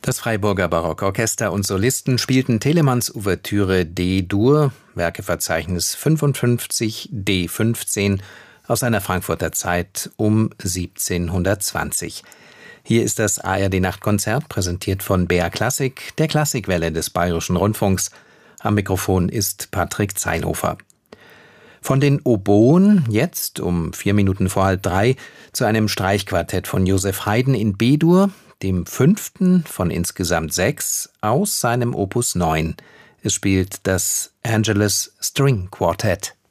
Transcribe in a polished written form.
Das Freiburger Barockorchester und Solisten spielten Telemanns Ouvertüre D-Dur, Werkeverzeichnis 55 D15 aus seiner Frankfurter Zeit um 1720. Hier ist das ARD-Nachtkonzert, präsentiert von BR Klassik, der Klassikwelle des Bayerischen Rundfunks. Am Mikrofon ist Patrick Zeilhofer. Von den Oboen jetzt um 4 Minuten vor 2:30 zu einem Streichquartett von Joseph Haydn in B-Dur, dem 5. von insgesamt 6 aus seinem Opus 9. Es spielt das Angelus String Quartet.